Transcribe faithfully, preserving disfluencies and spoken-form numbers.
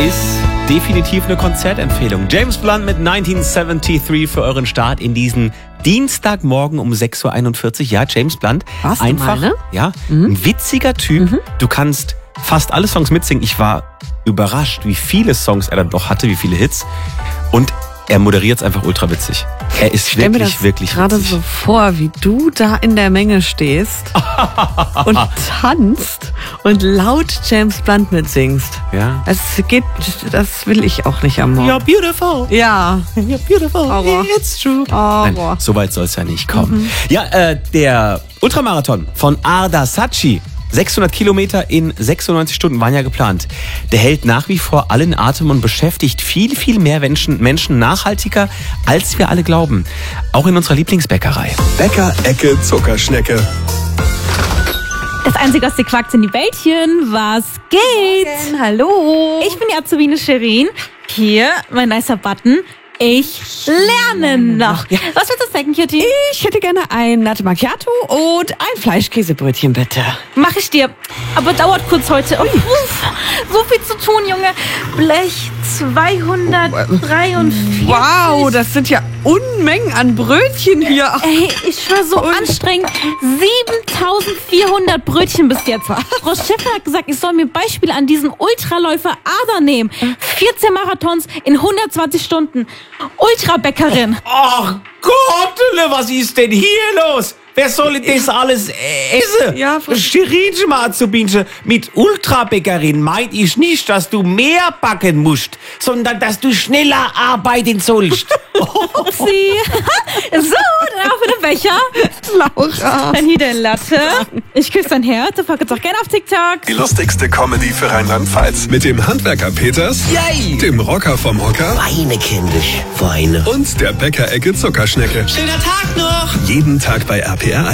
ist definitiv eine Konzertempfehlung. James Blunt mit neunzehnhundertdreiundsiebzig für euren Start in diesen Dienstagmorgen um sechs Uhr einundvierzig. Ja, James Blunt. Warst du einfach, mal, ne? ja, Mhm. ein witziger Typ. Mhm. Du kannst fast alle Songs mitsingen. Ich war überrascht, wie viele Songs er dann doch hatte, wie viele Hits. Und er moderiert es einfach ultra witzig. Er ist Ich stell mir wirklich, das wirklich gerade witzig. so vor, wie du da in der Menge stehst und tanzt und laut James Blunt mitsingst. Ja. Es geht, das will ich auch nicht am Morgen. You're beautiful. Ja. You're beautiful. Horror. It's true. Nein, Horror. so weit soll es ja nicht kommen. Ja, äh, der Ultramarathon von Ardasacchi. sechshundert Kilometer in sechsundneunzig Stunden waren ja geplant. Der hält nach wie vor allen Atem und beschäftigt viel, viel mehr Menschen, Menschen nachhaltiger, als wir alle glauben. Auch in unserer Lieblingsbäckerei. Bäcker-Ecke Zuckerschnecke. Das Einzige, was dir quackt, sind die Bällchen. Was geht? Hallo. Ich bin die Azubine Shirin. Hier, mein nicer Button. Ich lerne noch. Ja. Was willst du snacken, Kitty? Ich hätte gerne ein Latte Macchiato und ein Fleischkäsebrötchen, bitte. Mach ich dir. Aber dauert kurz heute. Oh, uff, so viel zu tun, Junge. Blech zweihundertdreiundvierzig. Wow, das sind ja Unmengen an Brötchen hier. Ach, Ey, ich schwör, so anstrengend. siebentausendvierhundert Brötchen bis jetzt. Frau Schäfer hat gesagt, ich soll mir Beispiel an diesen Ultraläufer Ada nehmen. vierzehn Marathons in hundertzwanzig Stunden. Ultrabäckerin. Ach Gott, was ist denn hier los? Wer soll das alles essen? Ja, Frau- Shirinchen mal Azubinchen. Mit Ultrabäckerin meint ich nicht, dass du mehr backen musst, sondern dass du schneller arbeiten sollst. Upsi. So, dann auch für den Becher. Laura. Dann hier der Latte. Ich küsse dein Herz. Du folgt uns auch gerne auf TikTok. Die lustigste Comedy für Rheinland-Pfalz. Mit dem Handwerker Peters, Yay! dem Rocker vom Hocker Weine, kindisch, Weine. und der Bäcker-Ecke Zuckerschnecke. Schöner Tag noch! Jeden Tag bei R P R